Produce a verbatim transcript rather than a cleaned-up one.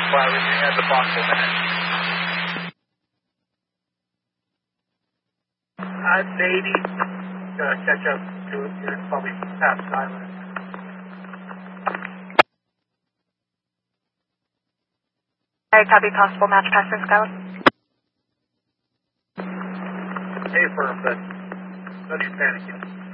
Fly, reaching as a possible match. Uh, Navy, gonna catch up to it here, probably past silence. I copy possible match past this Skyline. Hey, firm, but no need panicking.